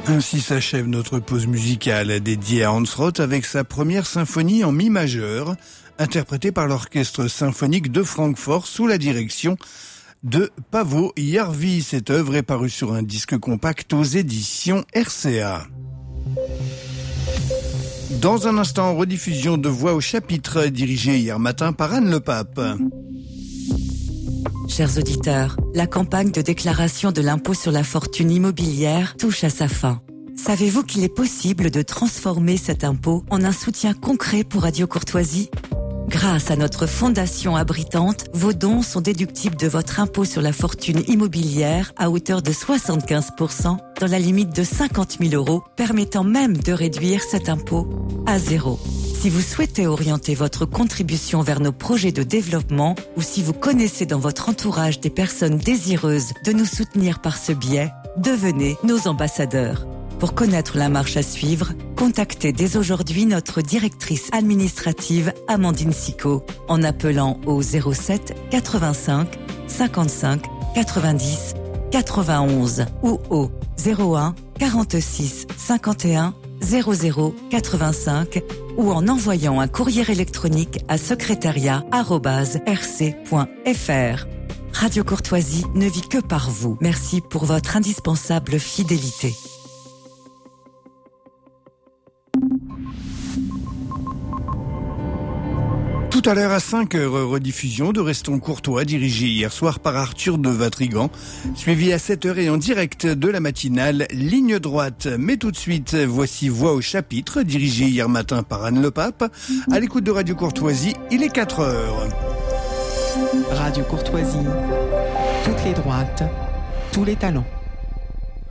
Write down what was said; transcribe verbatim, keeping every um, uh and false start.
Ainsi s'achève notre pause musicale dédiée à Hans Roth avec sa première symphonie en mi majeur, interprétée par l'Orchestre symphonique de Francfort sous la direction de Paavo Järvi. Cette œuvre est parue sur un disque compact aux éditions R C A. Dans un instant, rediffusion de Voix au chapitre, dirigée hier matin par Anne Le Pape. Chers auditeurs, la campagne de déclaration de l'impôt sur la fortune immobilière touche à sa fin. Savez-vous qu'il est possible de transformer cet impôt en un soutien concret pour Radio Courtoisie ? Grâce à notre fondation abritante, vos dons sont déductibles de votre impôt sur la fortune immobilière à hauteur de soixante-quinze pour cent dans la limite de cinquante mille euros, permettant même de réduire cet impôt à zéro. Si vous souhaitez orienter votre contribution vers nos projets de développement ou si vous connaissez dans votre entourage des personnes désireuses de nous soutenir par ce biais, devenez nos ambassadeurs. Pour connaître la marche à suivre, contactez dès aujourd'hui notre directrice administrative Amandine Sicot en appelant au zéro sept quatre-vingt-cinq cinquante-cinq quatre-vingt-dix quatre-vingt-onze ou au zéro un quarante-six cinquante et un zéro zéro quatre-vingt-cinq ou en envoyant un courrier électronique à secrétariat arobase r c point f r. Radio Courtoisie ne vit que par vous. Merci pour votre indispensable fidélité. Tout à l'heure à cinq heures, rediffusion de Restons Courtois, dirigé hier soir par Arthur de Vatrigan, suivi à sept heures et en direct de la matinale Ligne Droite. Mais tout de suite, voici Voix au chapitre, dirigé hier matin par Anne Le Pape. À l'écoute de Radio Courtoisie, il est quatre heures. Radio Courtoisie, toutes les droites, tous les talents.